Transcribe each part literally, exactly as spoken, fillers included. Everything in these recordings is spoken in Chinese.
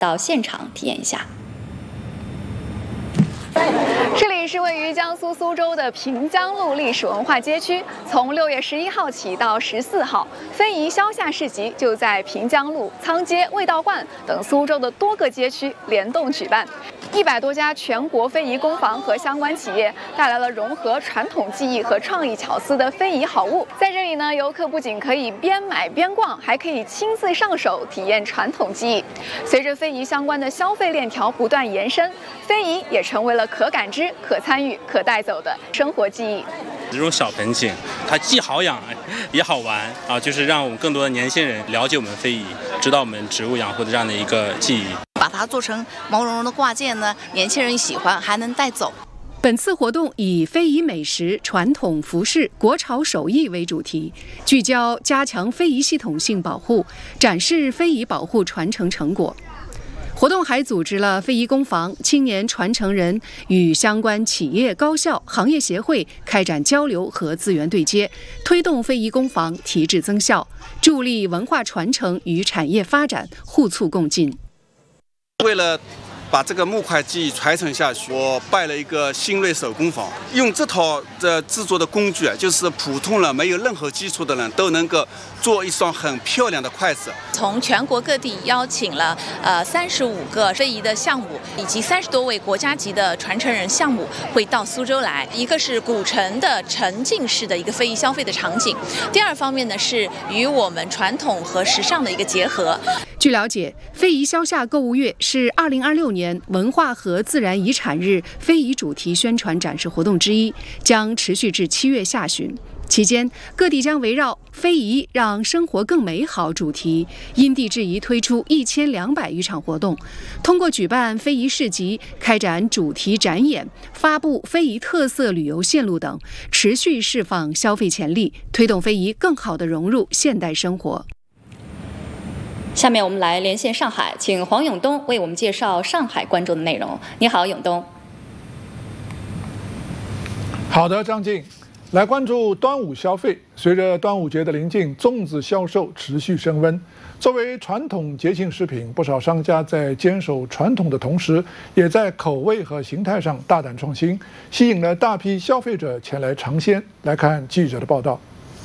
到现场体验一下。 这里是位于江苏苏州的平江路历史文化街区，从六月十一号起到十四号，非遗消夏市集就在平江路、仓街、味道观等苏州的多个街区联动举办。一百多家全国非遗工坊和相关企业带来了融合传统技艺和创意巧思的非遗好物。在这里呢，游客不仅可以边买边逛，还可以亲自上手体验传统技艺。随着非遗相关的消费链条不断延伸，非遗也成为了可感知、可参与、可带走的生活记忆。 这种小盆景，它既好养也好玩啊，就是让我们更多的年轻人了解我们非遗，知道我们植物养护的这样的一个技艺。 把它做成毛茸茸的挂件呢，年轻人喜欢，还能带走。 本次活动以非遗美食、传统服饰、国潮手艺为主题，聚焦加强非遗系统性保护，展示非遗保护传承成果。活动还组织了非遗工坊、青年传承人与相关企业、高校、行业协会开展交流和资源对接，推动非遗工坊提质增效，助力文化传承与产业发展互促共进。 为了把这个木块技艺传承下去，我拜了一个新锐手工坊，用这套的制作的工具啊，就是普通人没有任何基础的人都能够做一双很漂亮的筷子。 从全国各地邀请了呃三十五个非遗的项目，以及三十多位国家级的传承人项目会到苏州来。一个是古城的沉浸式的一个非遗消费的场景，第二方面呢是与我们传统和时尚的一个结合。 据了解，非遗消夏购物月是二零二六年文化和自然遗产日非遗主题宣传展示活动之一，将持续至七月下旬。期间，各地将围绕非遗让生活更美好主题，因地制宜推出一千两百余场活动，通过举办非遗市集、开展主题展演、发布非遗特色旅游线路等，持续释放消费潜力，推动非遗更好地融入现代生活。 下面我们来连线上海，请黄永东为我们介绍上海关注的内容。你好，永东。 好的，张静。来关注端午消费。随着端午节的临近，粽子销售持续升温。作为传统节庆食品，不少商家在坚守传统的同时，也在口味和形态上大胆创新，吸引了大批消费者前来尝鲜。来看记者的报道。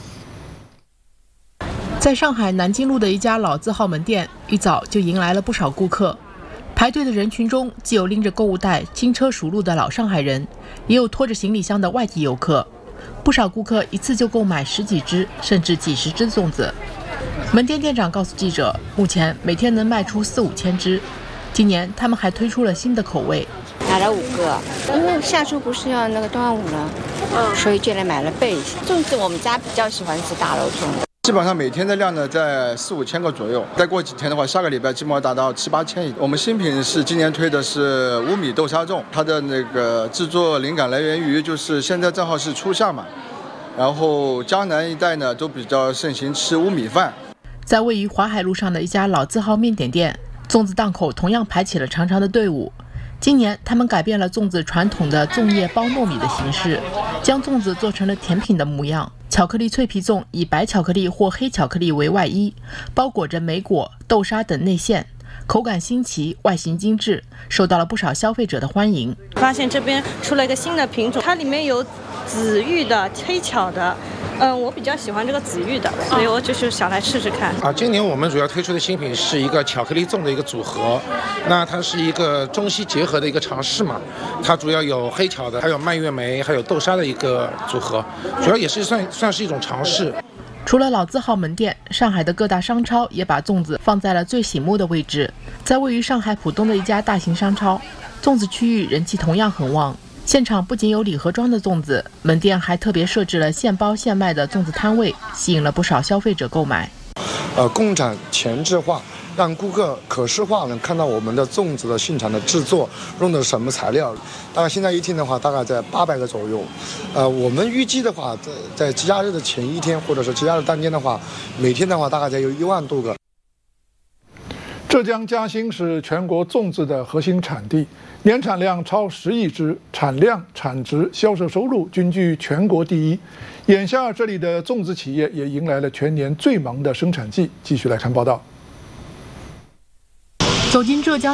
在上海南京路的一家老字号门店，一早就迎来了不少顾客。排队的人群中，既有拎着购物袋轻车熟路的老上海人，也有拖着行李箱的外地游客。不少顾客一次就购买十几只甚至几十只粽子。门店店长告诉记者，目前每天能卖出四五千只。今年他们还推出了新的口味， 买了五个，因为下周不是要那个端午了，嗯，所以就来买了备一下。粽子我们家比较喜欢吃大肉粽的。 基本上每天的量呢在四五千个左右，再过几天的话，下个礼拜基本上达到七八千。我们新品是今年推的是乌米豆沙粽，它的那个制作灵感来源于就是现在正好是初夏嘛，然后江南一带呢都比较盛行吃乌米饭。 在位于淮海路上的一家老字号面点店，粽子档口同样排起了长长的队伍。今年他们改变了粽子传统的粽叶包糯米的形式，将粽子做成了甜品的模样。巧克力脆皮粽以白巧克力或黑巧克力为外衣，包裹着莓果、豆沙等内馅，口感新奇，外形精致，受到了不少消费者的欢迎。 发现这边出了一个新的品种，它里面有紫玉的、黑巧的。嗯，我比较喜欢这个紫玉的，所以我就是想来试试看。 啊，今年我们主要推出的新品是一个巧克力粽的一个组合，那它是一个中西结合的一个尝试嘛，它主要有黑巧的，还有蔓越莓，还有豆沙的一个组合，主要也是算算是一种尝试。 除了老字号门店，上海的各大商超也把粽子放在了最醒目的位置。在位于上海浦东的一家大型商超，粽子区域人气同样很旺。现场不仅有礼盒装的粽子，门店还特别设置了现包现卖的粽子摊位，吸引了不少消费者购买。 呃，共产前置化，让顾客可视化能看到我们的粽子的现场的制作用的什么材料。大概现在一天的话，大概在八百个左右。呃，我们预计的话，在在节假日的前一天或者是节假日当天的话，每天的话大概在有一万多个。 浙江嘉兴是全国粽子的核心产地，年产量超十亿只，产量、产值、销售收入均居全国第一。眼下，这里的粽子企业也迎来了全年最忙的生产季。继续来看报道。 走进浙江。